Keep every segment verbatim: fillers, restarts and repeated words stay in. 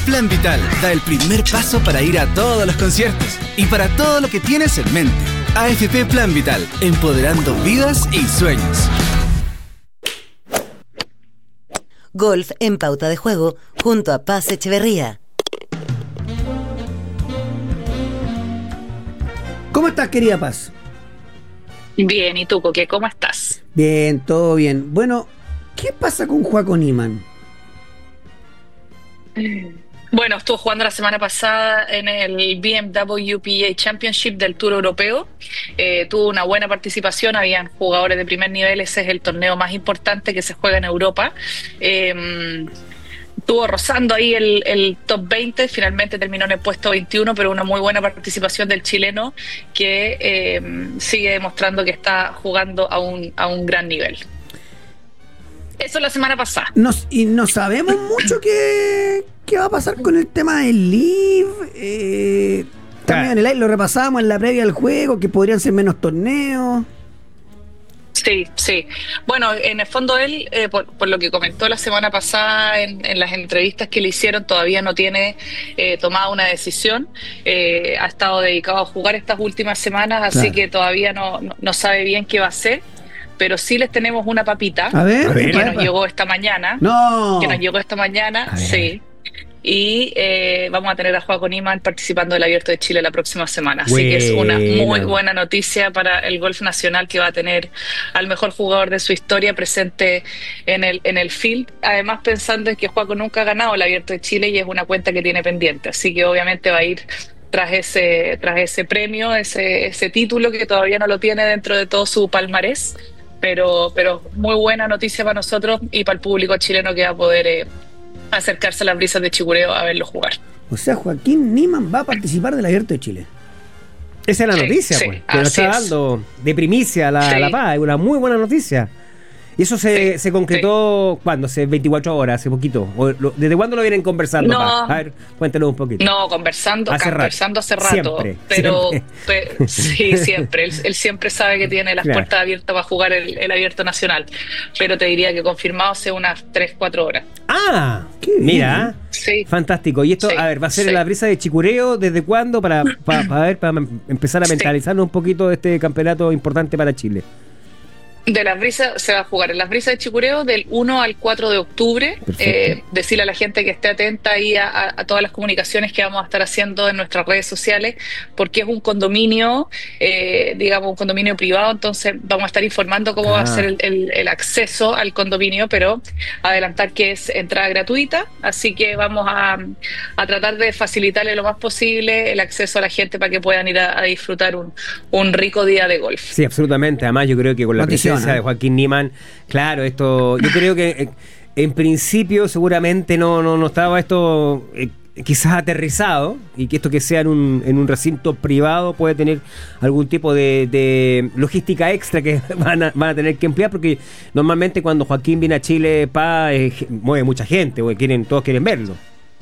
Plan Vital da el primer paso para ir a todos los conciertos y para todo lo que tienes en mente. A F P Plan Vital, empoderando vidas y sueños. Golf en Pauta de Juego, junto a Paz Echeverría. ¿Cómo estás, querida Paz? Bien, ¿y tú, Coque? ¿Cómo estás? Bien, todo bien. Bueno, ¿qué pasa con Joaco Niemann? Bueno, estuvo jugando la semana pasada en el B M W P A Championship del Tour Europeo. Eh, tuvo una buena participación, habían jugadores de primer nivel, ese es el torneo más importante que se juega en Europa. Eh, Estuvo rozando ahí el, el top veinte, finalmente terminó en el puesto veintiuno, pero una muy buena participación del chileno que eh, sigue demostrando que está jugando a un, a un gran nivel. Eso la semana pasada. Nos, y no sabemos mucho qué, qué va a pasar con el tema del Live. Eh, también en el aire lo repasábamos en la previa del juego, que podrían ser menos torneos. Sí, sí. Bueno, en el fondo él, eh, por, por lo que comentó la semana pasada en, en las entrevistas que le hicieron, todavía no tiene eh, tomada una decisión. Eh, ha estado dedicado a jugar estas últimas semanas, así Claro. que todavía no, no, no sabe bien qué va a hacer. Pero sí les tenemos una papita A ver, que a ver. nos llegó esta mañana. No. Que nos llegó esta mañana, A ver. sí. Y eh, vamos a tener a Joaco Niemann participando del Abierto de Chile la próxima semana. Así que es una muy Buena. buena noticia para el golf nacional, que va a tener al mejor jugador de su historia presente en el, en el field. Además, pensando en que Joaco nunca ha ganado el Abierto de Chile y es una cuenta que tiene pendiente. Así que obviamente va a ir tras ese, tras ese premio, ese, ese título que todavía no lo tiene dentro de todo su palmarés. Pero, pero muy buena noticia para nosotros y para el público chileno, que va a poder eh, acercarse a las brisas de Chicureo a verlo jugar. O sea, Joaquín Niemann va a participar del Abierto de Chile. Esa es la Sí, noticia, sí, pues, que nos así está es. dando de primicia la, Sí. la Paz, es una muy buena noticia. Y eso se, Sí, se concretó, ¿cuándo? Hace veinticuatro horas, hace poquito. O lo- ¿Desde cuándo lo vienen conversando, No. Paz? A ver, cuéntanos un poquito. No, conversando, Hace rato. conversando hace rato. Siempre, pero siempre. pe- sí, siempre. Él, él siempre sabe que tiene las Claro. puertas abiertas para jugar el, el Abierto Nacional. Pero te diría que confirmado hace unas tres, cuatro horas. Ah, Qué bien. mira, Sí. fantástico. Y esto, Sí, a ver, va a ser sí. en la brisa de Chicureo, ¿desde cuándo? Para, para, para ver, para empezar a Sí. mentalizarnos un poquito de este campeonato importante para Chile. De las brisas se va a jugar en las brisas de Chicureo del uno al cuatro de octubre. Perfecto. Eh, decirle a la gente que esté atenta ahí a, a- a todas las comunicaciones que vamos a estar haciendo en nuestras redes sociales, porque es un condominio, eh, digamos, un condominio privado. Entonces vamos a estar informando cómo va Ah. a ser el, el- el acceso al condominio, pero adelantar que es entrada gratuita. Así que vamos a, a tratar de facilitarle lo más posible el acceso a la gente para que puedan ir a, a disfrutar un, un rico día de golf. Sí, absolutamente. Además, yo creo que con la Notición, presencia ¿eh? de Joaquín Niemann, claro, esto, yo creo que eh, en principio seguramente no, no, no estaba esto eh, quizás aterrizado, y que esto que sea en un, en un recinto privado puede tener algún tipo de, de logística extra que van a, van a tener que emplear, porque normalmente cuando Joaquín viene a Chile, pa, eh, mueve mucha gente, o quieren, todos quieren verlo.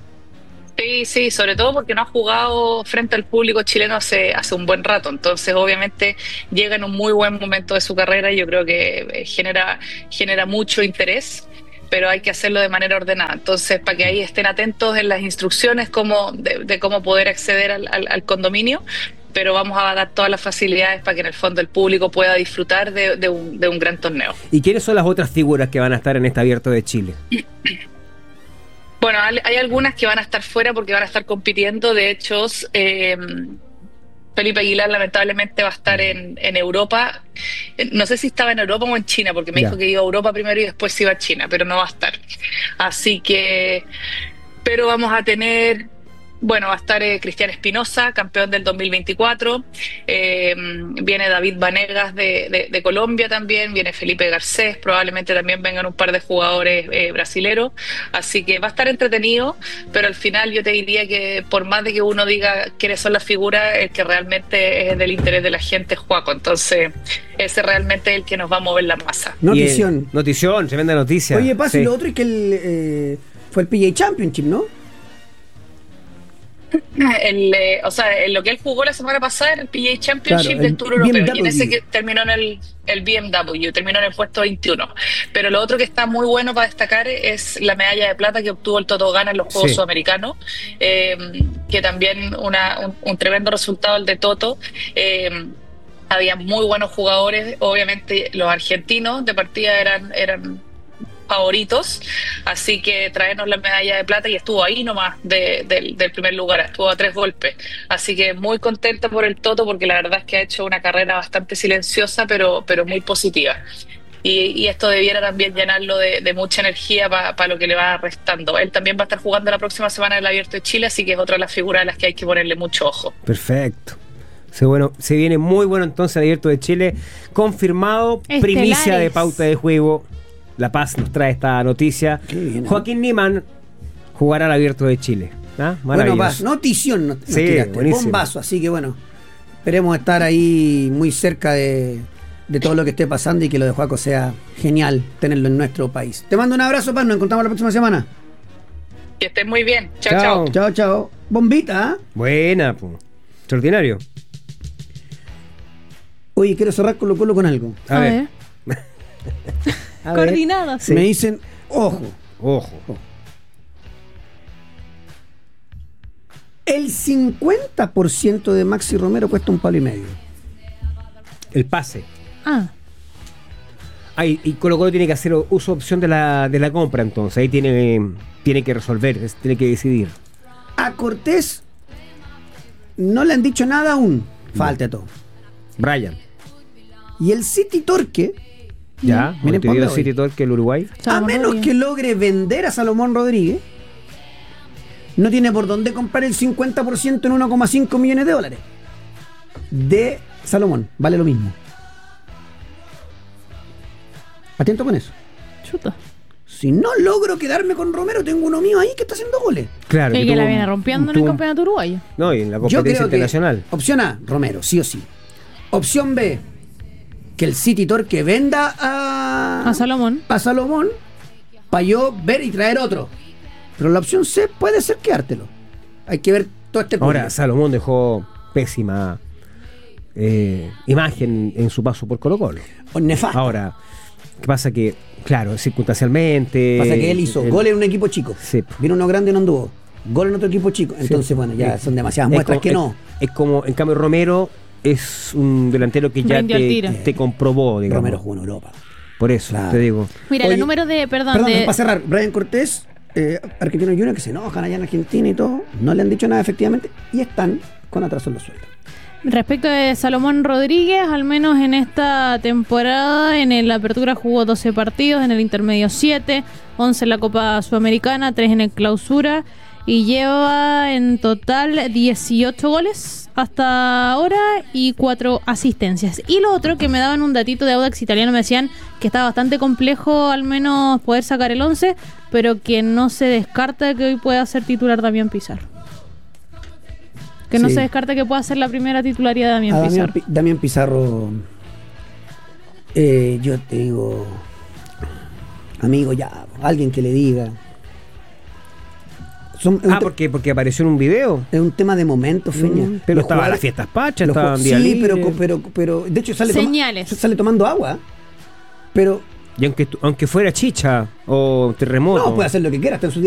Sí, sí, sobre todo porque no ha jugado frente al público chileno hace, hace un buen rato. Entonces, obviamente, llega en un muy buen momento de su carrera y yo creo que eh, genera, genera mucho interés, pero hay que hacerlo de manera ordenada. Entonces, para que ahí estén atentos en las instrucciones como de, de cómo poder acceder al, al, al condominio, pero vamos a dar todas las facilidades para que en el fondo el público pueda disfrutar de, de, un, de un gran torneo. ¿Y quiénes son las otras figuras que van a estar en este Abierto de Chile? Bueno, hay hay algunas que van a estar fuera porque van a estar compitiendo. De hecho, eh, Felipe Aguilar lamentablemente va a estar en, en Europa. Eh, No sé si estaba en Europa o en China, porque me Ya. dijo que iba a Europa primero y después iba a China, pero no va a estar. Así que, pero vamos a tener... Bueno, va a estar eh, Cristian Espinosa, campeón del dos mil veinticuatro. Eh, viene David Vanegas de, de, de Colombia también. Viene Felipe Garcés. Probablemente también vengan un par de jugadores eh, brasileros. Así que va a estar entretenido. Pero al final yo te diría que por más de que uno diga quiénes son las figuras, el que realmente es del interés de la gente es Joaco. Entonces, ese realmente es el que nos va a mover la masa. Notición. Y, eh, notición, tremenda noticia. Oye, Paz, Sí. y lo otro es que el, eh, fue el P G A Championship, ¿no? El, eh, o sea, en lo que él jugó la semana pasada era el P G A Championship Claro, del el Tour Europeo, B M W. y en ese que terminó en el, el B M W, terminó en el puesto veintiuno. Pero lo otro que está muy bueno para destacar es la medalla de plata que obtuvo el Toto Gana en los Juegos Sí. Sudamericanos, eh, que también una, un, un tremendo resultado el de Toto. Eh, había muy buenos jugadores, obviamente los argentinos de partida eran... eran favoritos, así que traernos la medalla de plata, y estuvo ahí nomás de, de, del primer lugar, estuvo a tres golpes, así que muy contenta por el Toto, porque la verdad es que ha hecho una carrera bastante silenciosa, pero, pero muy positiva, y, y esto debiera también llenarlo de, de mucha energía para pa lo que le va restando. Él también va a estar jugando la próxima semana en el Abierto de Chile, así que es otra de las figuras a las que hay que ponerle mucho ojo. Perfecto. Se, bueno, se viene muy bueno entonces el Abierto de Chile, confirmado, Estelares. primicia de Pauta de Juego. La Paz nos trae esta noticia. Qué bien, ¿eh? Joaquín Niemann jugará al Abierto de Chile. ¿Ah? Bueno, Maravilloso. Paz, notición nos, nos Sí, tiraste, buenísimo. bombazo, así que bueno, esperemos estar ahí muy cerca de, de todo lo que esté pasando, y que lo de Joaco sea genial tenerlo en nuestro país. Te mando un abrazo, Paz, nos encontramos la próxima semana. Que estén muy bien. Chao, Chao. chao. Chao, chao. Bombita, ¿eh? Buena, po. Extraordinario. Oye, quiero cerrar Colo Colo con algo. A, A ver. ver. A ver. Coordinadas. Sí. Me dicen, ojo, Ojo. el cincuenta por ciento de Maxi Romero cuesta un palo y medio. El pase. Ah, Ay, y Colo Colo tiene que hacer uso opción de la, de la compra, entonces. Ahí tiene, tiene que resolver, es- tiene que decidir. A Cortés no le han dicho nada aún. Falta todo. Brian. Y el City Torque, Ya, Miren Montevideo pa' dónde City voy. Torque, el Uruguay. a Salomón menos Rodríguez. que logre vender a Salomón Rodríguez, no tiene por dónde comprar el cincuenta por ciento en uno coma cinco millones de dólares. De Salomón, vale lo mismo. Atento con eso. chuta. Si no logro quedarme con Romero, tengo uno mío ahí que está haciendo goles. Claro. Y que tuvo la un- viene rompiendo en tuvo el un- campeonato uruguayo. No, y en la Yo competencia creo que internacional. opción A, Romero, sí o sí. Opción B, que el City Torque venda a, A Salomón. a Salomón para yo ver y traer otro. Pero la opción C puede ser quedártelo. Hay que ver todo este Ahora, puzzle. Salomón dejó pésima eh, imagen en su paso por Colo Colo. O nefasto. Ahora, ¿qué pasa? Que, claro, circunstancialmente... Pasa que él hizo el- gol en un equipo chico. Sí. Vino uno grande y no anduvo. Gol en otro equipo chico. Entonces, Sí. bueno, ya Sí. son demasiadas Es muestras como- que es- no. Es como, en cambio, Romero es un delantero que ya Rindió al te, tiro. te comprobó, digamos. Romero jugó en Europa. Por eso, Claro. te digo. Mira, Oye, los números de, perdón, Perdón, de, para cerrar, Brian Cortés, eh, Argentino Junior, que se enojan allá en Argentina y todo, no le han dicho nada efectivamente y están con atraso en los sueldos. respecto de Salomón Rodríguez, al menos en esta temporada, en el Apertura jugó doce partidos, en el Intermedio siete, once en la Copa Sudamericana, tres en el Clausura, y lleva en total dieciocho goles hasta ahora y cuatro asistencias. Y lo otro que me daban un datito de Audax Italiano, me decían que está bastante complejo al menos poder sacar el once, pero que no se descarta que hoy pueda ser titular Damián Pizarro. Que no Sí. se descarta que pueda ser la primera titularidad de Damián A Damián, Pizarro. Pi- Damián Pizarro, eh, yo te digo, amigo, ya, alguien que le diga. Son- es, un Ah, te- porque, porque apareció en un video. es un tema de momento, Feña. Mm, pero Los estaba jugadores- las fiestas pachas, los estaba ju- en día Sí, libre. pero, pero, pero, de hecho sale, toma- Señales. sale tomando agua, pero Y aunque, tu- aunque fuera chicha o terremoto. no, puede hacer lo que quiera, está en su